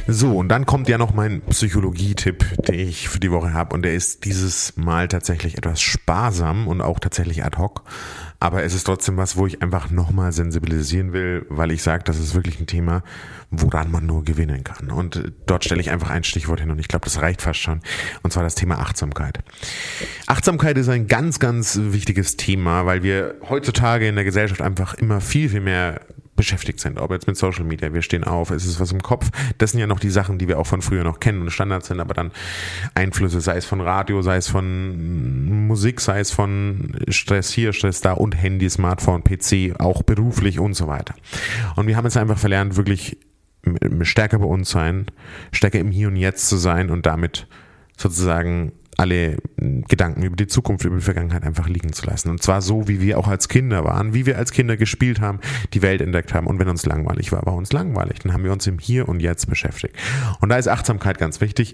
So, und dann kommt ja noch mein Psychologie-Tipp, den ich für die Woche habe. Und der ist dieses Mal tatsächlich etwas sparsam und auch tatsächlich ad hoc. Aber es ist trotzdem was, wo ich einfach nochmal sensibilisieren will, weil ich sage, das ist wirklich ein Thema, woran man nur gewinnen kann. Und dort stelle ich einfach ein Stichwort hin und ich glaube, das reicht fast schon. Und zwar das Thema Achtsamkeit. Achtsamkeit ist ein ganz, ganz wichtiges Thema, weil wir heutzutage in der Gesellschaft einfach immer viel, viel mehr beschäftigt sind, ob jetzt mit Social Media, wir stehen auf, es ist was im Kopf, das sind ja noch die Sachen, die wir auch von früher noch kennen und Standards sind, aber dann Einflüsse, sei es von Radio, sei es von Musik, sei es von Stress hier, Stress da und Handy, Smartphone, PC, auch beruflich und so weiter. Und wir haben jetzt einfach verlernt, wirklich stärker bei uns sein, stärker im Hier und Jetzt zu sein und damit sozusagen alle Gedanken über die Zukunft, über die Vergangenheit einfach liegen zu lassen. Und zwar so, wie wir auch als Kinder waren, wie wir als Kinder gespielt haben, die Welt entdeckt haben. Und wenn uns langweilig war uns langweilig. Dann haben wir uns im Hier und Jetzt beschäftigt. Und da ist Achtsamkeit ganz wichtig.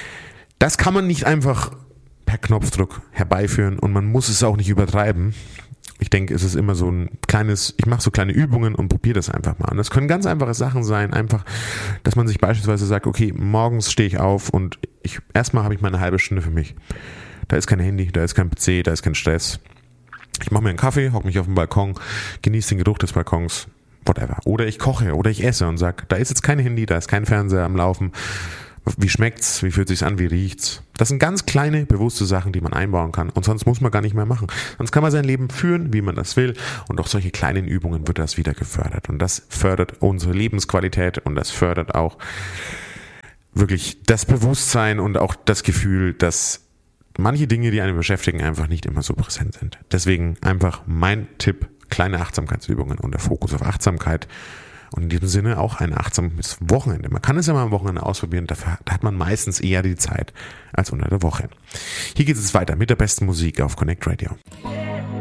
Das kann man nicht einfach per Knopfdruck herbeiführen und man muss es auch nicht übertreiben. Ich denke, es ist immer so ein kleines, ich mache so kleine Übungen und probiere das einfach mal. Und das können ganz einfache Sachen sein, einfach, dass man sich beispielsweise sagt, okay, morgens stehe ich auf und erstmal habe ich mal eine halbe Stunde für mich. Da ist kein Handy, da ist kein PC, da ist kein Stress. Ich mache mir einen Kaffee, hocke mich auf den Balkon, genieße den Geruch des Balkons, whatever. Oder ich koche oder ich esse und sage, da ist jetzt kein Handy, da ist kein Fernseher am Laufen. Wie schmeckt's? Wie fühlt sich's an? Wie riecht's? Das sind ganz kleine, bewusste Sachen, die man einbauen kann. Und sonst muss man gar nicht mehr machen. Sonst kann man sein Leben führen, wie man das will. Und durch solche kleinen Übungen wird das wieder gefördert. Und das fördert unsere Lebensqualität und das fördert auch wirklich das Bewusstsein und auch das Gefühl, dass manche Dinge, die einen beschäftigen, einfach nicht immer so präsent sind. Deswegen einfach mein Tipp, kleine Achtsamkeitsübungen und der Fokus auf Achtsamkeit. Und in diesem Sinne auch ein achtsames Wochenende. Man kann es ja mal am Wochenende ausprobieren, da hat man meistens eher die Zeit als unter der Woche. Hier geht es weiter mit der besten Musik auf Connect Radio.